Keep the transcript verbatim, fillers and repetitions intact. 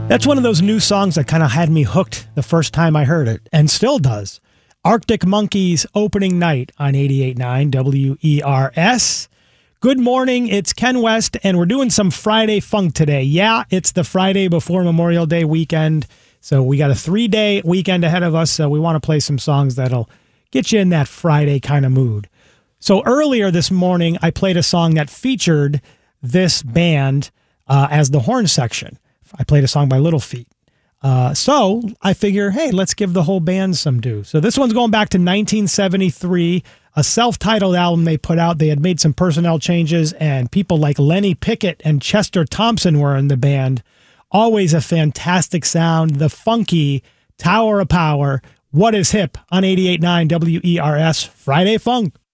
That's one of those new songs that kind of had me hooked the first time I heard it, and still does. Arctic Monkeys, Opening Night on eighty-eight point nine W E R S. Good morning, it's Ken West, and we're doing some Friday funk today. Yeah, it's the Friday before Memorial Day weekend, so we got a three-day weekend ahead of us, so we want to play some songs that'll get you in that Friday kind of mood. So earlier this morning, I played a song that featured this band uh, as the horn section. I played a song by Little Feat. Uh, so I figure, hey, let's give the whole band some due. So this one's going back to nineteen seventy-three, a self-titled album they put out. They had made some personnel changes, and people like Lenny Pickett and Chester Thompson were in the band. Always a fantastic sound. The funky Tower of Power. What is hip on eighty-eight point nine W E R S Friday Funk.